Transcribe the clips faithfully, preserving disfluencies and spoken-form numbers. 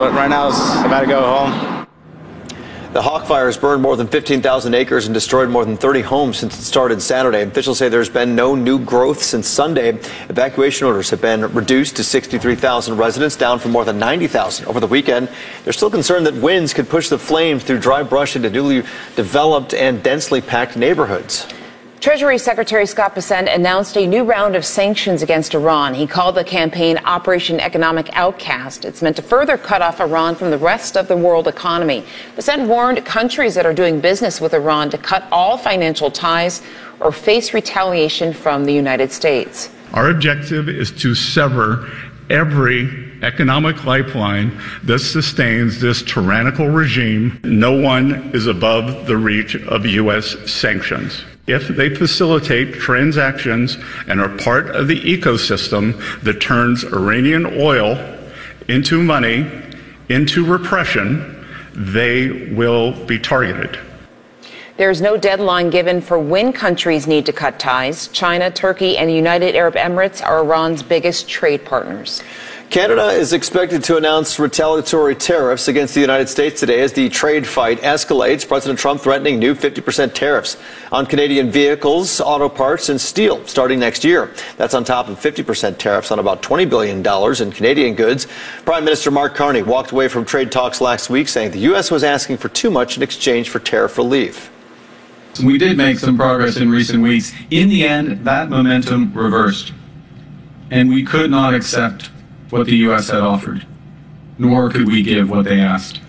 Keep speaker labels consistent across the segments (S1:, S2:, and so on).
S1: But right now, I gotta go home.
S2: The Hawk fires burned more than fifteen thousand acres and destroyed more than thirty homes since it started Saturday. Officials say there's been no new growth since Sunday. Evacuation orders have been reduced to sixty-three thousand residents, down from more than ninety thousand over the weekend. They're still concerned that winds could push the flames through dry brush into newly developed and densely packed neighborhoods.
S3: Treasury Secretary Scott Bessent announced a new round of sanctions against Iran. He called the campaign Operation Economic Outcast. It's meant to further cut off Iran from the rest of the world economy. Bessent warned countries that are doing business with Iran to cut all financial ties or face retaliation from the United States.
S4: Our objective is to sever every economic lifeline that sustains this tyrannical regime. No one is above the reach of U S sanctions. If they facilitate transactions and are part of the ecosystem that turns Iranian oil into money, into repression, they will be targeted.
S3: There's no deadline given for when countries need to cut ties. China, Turkey, and the United Arab Emirates are Iran's biggest trade partners.
S2: Canada is expected to announce retaliatory tariffs against the United States today as the trade fight escalates. President Trump threatening new fifty percent tariffs on Canadian vehicles, auto parts, and steel starting next year. That's on top of fifty percent tariffs on about twenty billion dollars in Canadian goods. Prime Minister Mark Carney walked away from trade talks last week, saying the U S was asking for too much in exchange for tariff relief.
S5: We did make some progress in recent weeks. In the end, that momentum reversed, and we could not accept what the U S had offered, nor could we give what they asked.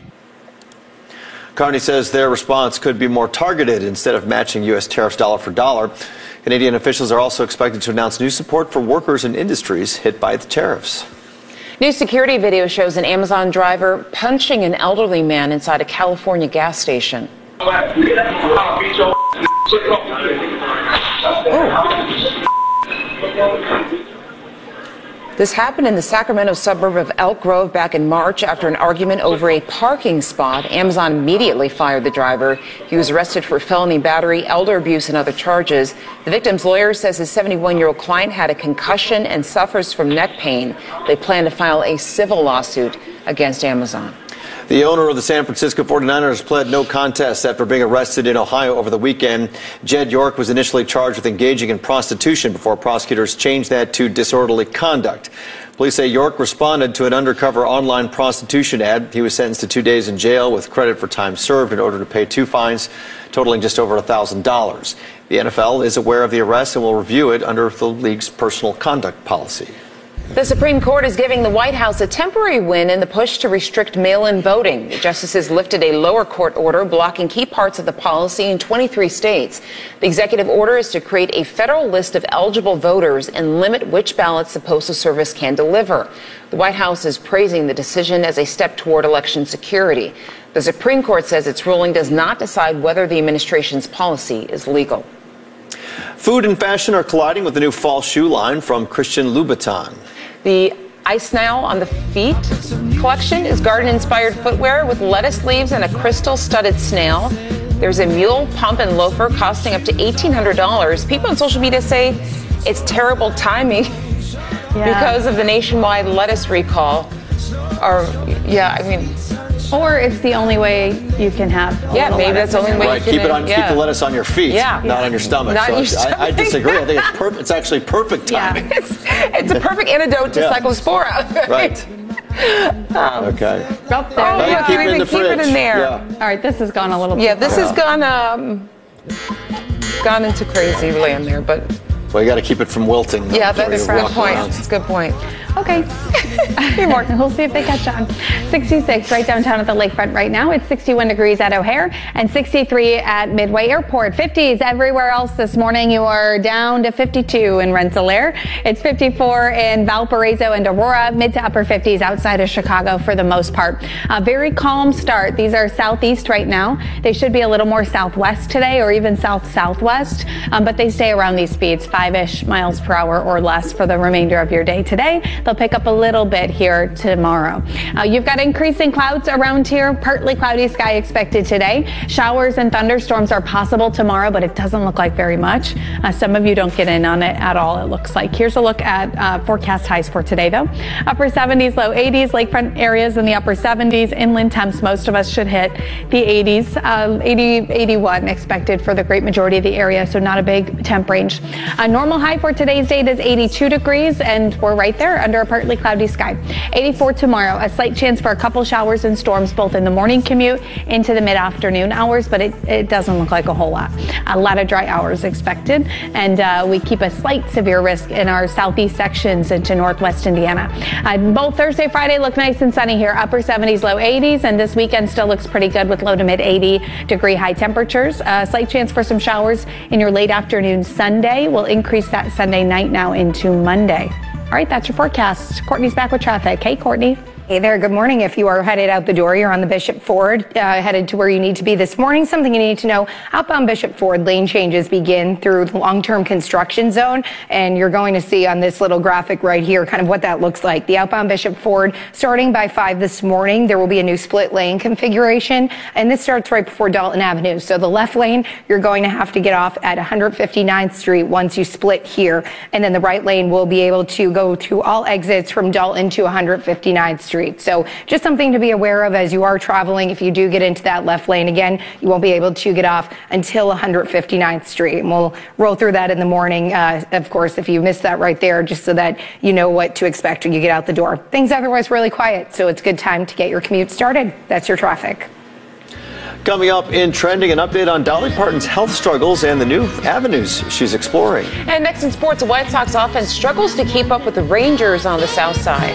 S2: Carney says their response could be more targeted instead of matching U S tariffs dollar for dollar. Canadian officials are also expected to announce new support for workers and industries hit by the tariffs.
S3: New security video shows an Amazon driver punching an elderly man inside a California gas station. Oh. This happened in the Sacramento suburb of Elk Grove back in March after an argument over a parking spot. Amazon immediately fired the driver. He was arrested for felony battery, elder abuse, and other charges. The victim's lawyer says his seventy-one-year-old client had a concussion and suffers from neck pain. They plan to file a civil lawsuit against Amazon.
S2: The owner of the San Francisco forty-niners pled no contest after being arrested in Ohio over the weekend. Jed York was initially charged with engaging in prostitution before prosecutors changed that to disorderly conduct. Police say York responded to an undercover online prostitution ad. He was sentenced to two days in jail with credit for time served in order to pay two fines totaling just over one thousand dollars. The N F L is aware of the arrest and will review it under the league's personal conduct policy.
S3: The Supreme Court is giving the White House a temporary win in the push to restrict mail-in voting. The justices lifted a lower court order blocking key parts of the policy in twenty-three states. The executive order is to create a federal list of eligible voters and limit which ballots the Postal Service can deliver. The White House is praising the decision as a step toward election security. The Supreme Court says its ruling does not decide whether the administration's policy is legal.
S2: Food and fashion are colliding with the new fall shoe line from Christian Louboutin.
S3: The Ice Now on the Feet collection is garden-inspired footwear with lettuce leaves and a crystal-studded snail. There's a mule pump and loafer costing up to eighteen hundred dollars. People on social media say it's terrible timing yeah. because of the nationwide lettuce recall. Or, yeah, I mean...
S6: Or it's the only way you can have.
S3: Yeah, maybe that's the only way
S2: right,
S3: you can.
S2: Keep it on.
S3: Yeah.
S2: Keep the lettuce on your feet,
S3: yeah.
S2: not on your stomach.
S3: Not
S2: so
S3: your stomach.
S2: I, I disagree. I think it's perfect. It's actually perfect timing.
S3: Yeah. It's, it's a perfect antidote to yeah. cyclospora.
S2: Right. um, okay.
S6: Up there.
S3: Oh, yeah,
S2: keep it in the
S3: keep
S2: fridge.
S3: it in there.
S2: Yeah.
S6: All right, this has gone a little.
S3: Yeah,
S6: bit
S3: this
S6: far.
S3: has gone um, gone into crazy land there, but.
S2: Well, you got to keep it from wilting. Though,
S3: yeah, that's a good point.
S2: Around.
S3: That's a good point.
S6: Okay. More. We'll see if they catch on. sixty-six right downtown at the lakefront right now. It's sixty-one degrees at O'Hare and sixty-three at Midway Airport. fifties everywhere else this morning. You are down to fifty-two in Rensselaer. It's fifty-four in Valparaiso and Aurora. Mid to upper fifties outside of Chicago for the most part. A very calm start. These are southeast right now. They should be a little more southwest today or even south-southwest, um, but they stay around these speeds, five-ish miles per hour or less for the remainder of your day today. They'll pick up a little bit here tomorrow. Uh, you've got increasing clouds around here. Partly cloudy sky expected today. Showers and thunderstorms are possible tomorrow, but it doesn't look like very much. Uh, some of you don't get in on it at all, it looks like. Here's a look at uh, forecast highs for today, though. Upper seventies, low eighties, lakefront areas in the upper seventies. Inland temps, most of us should hit the eighties. Uh, eighty, eighty-one expected for the great majority of the area, so not a big temp range. A normal high for today's date is eighty-two degrees, and we're right there under a partly cloudy sky. eighty-four tomorrow, a slight chance for a couple showers and storms both in the morning commute into the mid-afternoon hours, but it, it doesn't look like a whole lot. A lot of dry hours expected, and uh, we keep a slight severe risk in our southeast sections into northwest Indiana. Uh, both Thursday, Friday look nice and sunny here, upper seventies, low eighties, and this weekend still looks pretty good with low to mid eighty degree high temperatures. A uh, slight chance for some showers in your late afternoon Sunday. We'll increase that Sunday night now into Monday. All right, that's your forecast. Courtney's back with traffic. Hey, Courtney.
S7: Hey there, good morning. If you are headed out the door, you're on the Bishop Ford, uh, headed to where you need to be this morning. Something you need to know, outbound Bishop Ford lane changes begin through the long-term construction zone, and you're going to see on this little graphic right here kind of what that looks like. The outbound Bishop Ford, starting by five this morning, there will be a new split lane configuration, and this starts right before Dalton Avenue. So the left lane, you're going to have to get off at one fifty-ninth Street once you split here, and then the right lane will be able to go to all exits from Dalton to one fifty-ninth Street. So just something to be aware of as you are traveling. If you do get into that left lane again, you won't be able to get off until one fifty-ninth Street. And we'll roll through that in the morning, uh, of course, if you missed that right there, just so that you know what to expect when you get out the door. Things otherwise really quiet, so it's a good time to get your commute started. That's your traffic.
S2: Coming up in Trending, an update on Dolly Parton's health struggles and the new avenues she's exploring.
S3: And next in sports, the White Sox offense struggles to keep up with the Rangers on the south side.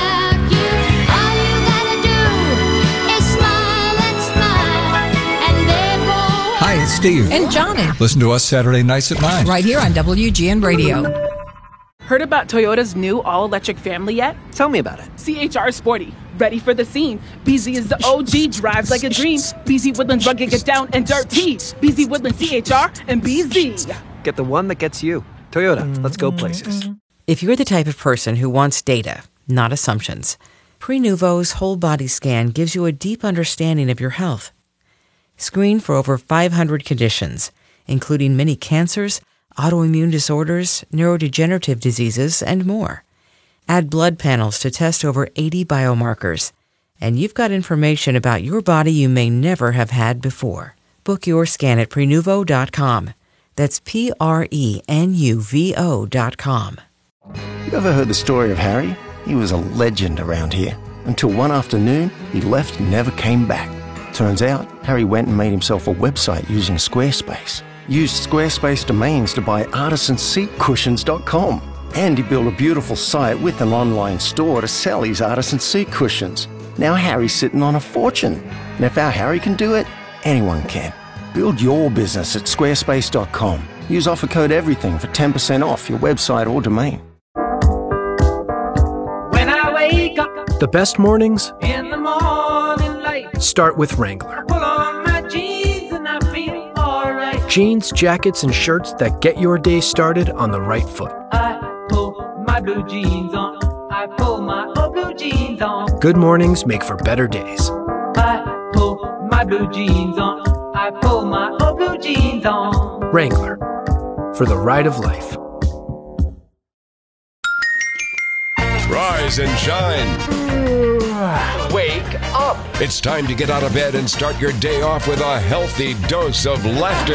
S8: Hi, it's Steve.
S9: And Johnny.
S8: Listen to us Saturday nights at nine.
S9: Right here on W G N Radio.
S10: Heard about Toyota's new all-electric family yet?
S11: Tell me about it.
S10: C H R Sporty. Ready for the scene. B Z is the O G, drives like a dream. B Z Woodlands rugged, get down and dirty. B Z Woodlands C H R and B Z.
S11: Get the one that gets you. Toyota, let's go places.
S12: If you're the type of person who wants data, not assumptions, Prenuvo's whole body scan gives you a deep understanding of your health. Screen for over five hundred conditions, including many cancers, autoimmune disorders, neurodegenerative diseases, and more. Add blood panels to test over eighty biomarkers, and you've got information about your body you may never have had before. Book your scan at Prenuvo dot com. That's P R E N U V O dot com.
S13: You ever heard the story of Harry? He was a legend around here. Until one afternoon, he left and never came back. Turns out, Harry went and made himself a website using Squarespace. Used Squarespace domains to buy artisan seat cushions dot com. And he built a beautiful site with an online store to sell his artisan seat cushions. Now Harry's sitting on a fortune. And if our Harry can do it, anyone can. Build your business at Squarespace dot com. Use offer code EVERYTHING for ten percent off your website or domain.
S14: When I wake up,
S15: the best mornings
S14: in the morning light,
S15: start with Wrangler.
S14: Pull on my jeans and I feel alright.
S15: Jeans, jackets, and shirts that get your day started on the right foot.
S14: I pull my blue jeans on. I pull my old blue jeans on.
S15: Good mornings make for better days.
S14: I pull my blue jeans on. I pull my old blue jeans on.
S15: Wrangler, for the ride of life.
S16: Rise and shine.
S17: Wake up.
S16: It's time to get out of bed and start your day off with a healthy dose of laughter.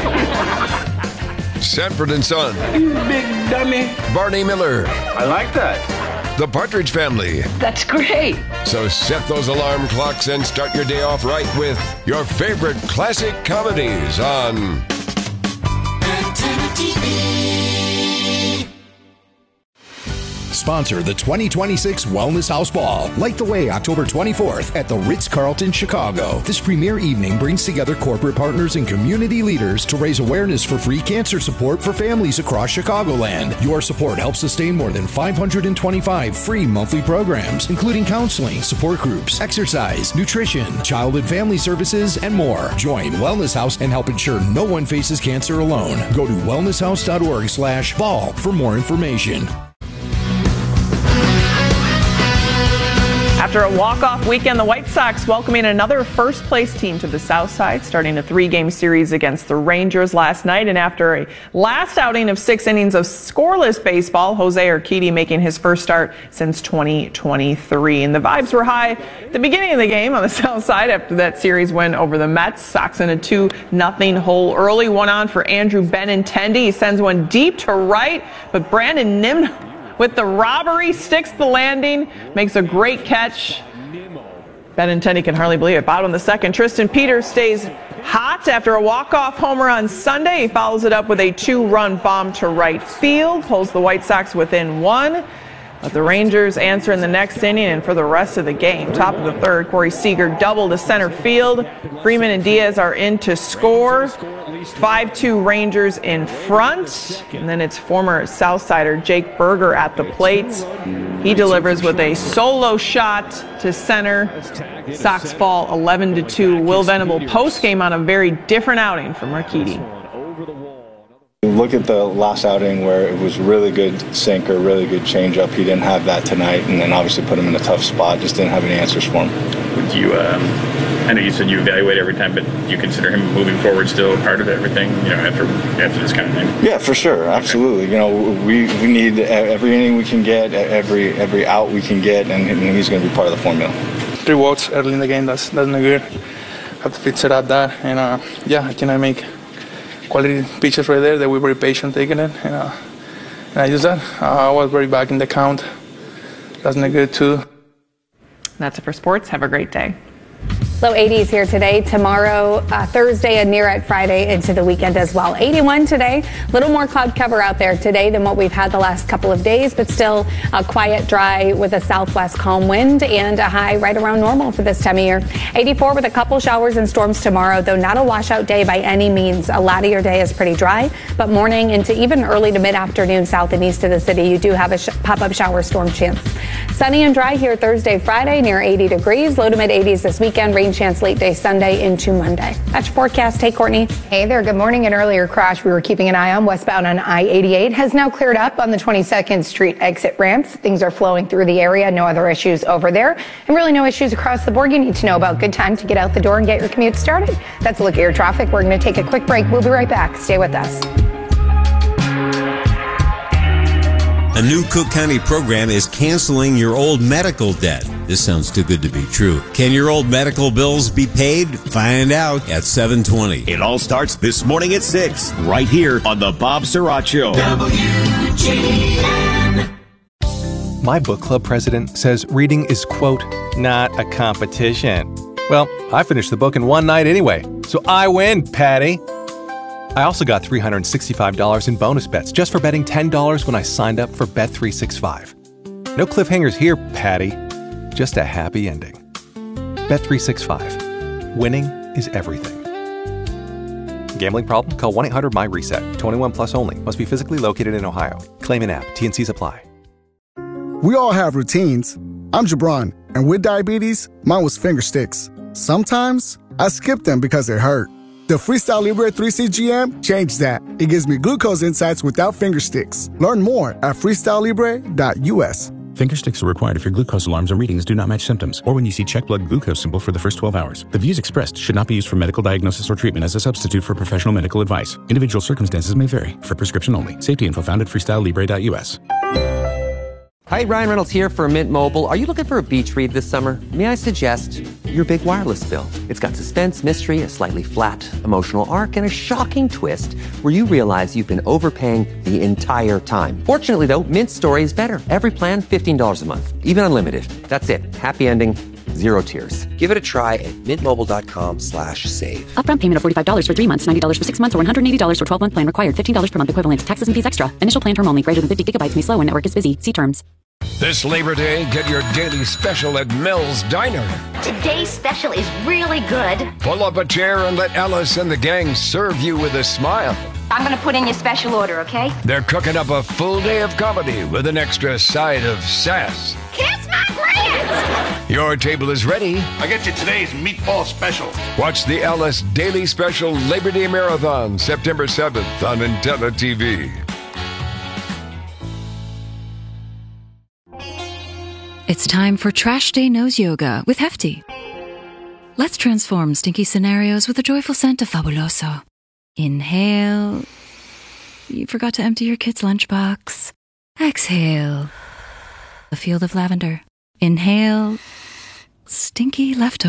S16: Sanford and Son.
S17: You big dummy.
S16: Barney Miller.
S17: I like that.
S16: The Partridge Family.
S17: That's great.
S16: So set those alarm clocks and start your day off right with your favorite classic comedies on Antenna T V.
S18: Sponsor the twenty twenty-six Wellness House Ball. Light the way October twenty-fourth at the Ritz-Carlton, Chicago. This premier evening brings together corporate partners and community leaders to raise awareness for free cancer support for families across Chicagoland. Your support helps sustain more than five hundred twenty-five free monthly programs, including counseling, support groups, exercise, nutrition, child and family services, and more. Join Wellness House and help ensure no one faces cancer alone. Go to wellness house dot org slash ball for more information.
S19: After a walk-off weekend, the White Sox welcoming another first-place team to the South Side, starting a three-game series against the Rangers last night. And after a last outing of six innings of scoreless baseball, Jose Urquidy making his first start since twenty twenty-three. And the vibes were high at the beginning of the game on the South Side after that series win over the Mets. Sox in a two nothing hole early. One on for Andrew Benintendi. He sends one deep to right, but Brandon Nimmo with the robbery sticks the landing, makes a great catch. Benintendi can hardly believe it. Bottom of the second, Tristan Peters stays hot after a walk-off homer on Sunday. He follows it up with a two-run bomb to right field, pulls the White Sox within one. But the Rangers answer in the next inning, and for the rest of the game, top of the third, Corey Seager double to center field. Freeman and Diaz are in to score. five two Rangers in front. And then it's former Southsider Jake Berger at the plate. He delivers with a solo shot to center. Sox fall eleven to two. Will Venable postgame on a very different outing from Urquidy.
S20: Look at the last outing where it was really good sinker, really good changeup. He didn't have that tonight, and then obviously put him in a tough spot. Just didn't have any answers for him.
S21: Would you? Um, I know you said you evaluate every time, but do you consider him moving forward still part of everything? You know, after after this kind of thing.
S20: Yeah, for sure, absolutely. Okay. You know, we we need every inning we can get, every every out we can get, and he's going to be part of the formula.
S22: Three walks early in the game. That's that's not good. Have to fix it up that, and uh, yeah, can I make quality pitches right there? They were very patient taking it, and, uh, and I used that. Uh, I was very back in the count. That's not good too.
S19: That's it for sports. Have a great day.
S7: Low eighties here today, tomorrow, uh, Thursday, and near at Friday into the weekend as well. eighty-one today, a little more cloud cover out there today than what we've had the last couple of days, but still a quiet, dry with a southwest calm wind and a high right around normal for this time of year. eighty-four with a couple showers and storms tomorrow, though not a washout day by any means. A lot of your day is pretty dry, but morning into even early to mid-afternoon south and east of the city, you do have a sh- pop-up shower storm chance. Sunny and dry here Thursday, Friday, near eighty degrees, low to mid-eighties this weekend, rain chance late day Sunday into Monday. That's your forecast. Hey, Courtney. Hey there. Good morning. An earlier crash we were keeping an eye on westbound on I eighty-eight has now cleared up on the twenty-second Street exit ramps. Things are flowing through the area. No other issues over there. And really no issues across the board you need to know about. Good time to get out the door and get your commute started. That's a look at your traffic. We're going to take a quick break. We'll be right back. Stay with us.
S23: A new Cook County program is canceling your old medical debt. This sounds too good to be true. Can your old medical bills be paid? Find out at seven twenty.
S24: It all starts this morning at six, right here on the Bob Surratt Show. W G N.
S25: My book club president says reading is, quote, not a competition. Well, I finished the book in one night anyway, so I win, Patty. I also got three hundred sixty-five dollars in bonus bets just for betting ten dollars when I signed up for Bet three sixty-five. No cliffhangers here, Patty. Just a happy ending. Bet three sixty-five. Winning is everything. Gambling problem? Call one eight hundred my reset. twenty-one plus only. Must be physically located in Ohio. Claim and app. T N Cs apply.
S26: We all have routines. I'm Jabron, and with diabetes, mine was finger sticks. Sometimes I skip them because they hurt. The Freestyle Libre three C G M changed that. It gives me glucose insights without finger sticks. Learn more at freestyle libre dot U S.
S27: Finger sticks are required if your glucose alarms or readings do not match symptoms, or when you see check blood glucose symbol for the first twelve hours. The views expressed should not be used for medical diagnosis or treatment as a substitute for professional medical advice. Individual circumstances may vary. For prescription only. Safety info found at freestyle libre dot U S.
S28: Hi, Ryan Reynolds here for Mint Mobile. Are you looking for a beach read this summer? May I suggest your big wireless bill? It's got suspense, mystery, a slightly flat emotional arc, and a shocking twist where you realize you've been overpaying the entire time. Fortunately, though, Mint's story is better. Every plan, fifteen dollars a month. Even unlimited. That's it. Happy ending. Zero tears. Give it a try at mintmobile.com slash save.
S29: Upfront payment of forty-five dollars for three months, ninety dollars for six months, or one hundred eighty dollars for twelve-month plan required. fifteen dollars per month equivalent. Taxes and fees extra. Initial plan term only. Greater than fifty gigabytes may slow when network is busy. See terms.
S16: This Labor Day, get your daily special at Mel's Diner.
S30: Today's special is really good.
S16: Pull up a chair and let Alice and the gang serve you with a smile.
S30: I'm going to put in your special order, okay?
S16: They're cooking up a full day of comedy with an extra side of sass.
S30: Kiss my grits!
S16: Your table is ready.
S31: I get you today's meatball special.
S16: Watch the Alice Daily Special Labor Day Marathon, September seventh on Intella T V.
S29: It's time for Trash Day Nose Yoga with Hefty. Let's transform stinky scenarios with a joyful scent of Fabuloso. Inhale. You forgot to empty your kid's lunchbox. Exhale. A field of lavender. Inhale. Stinky leftovers.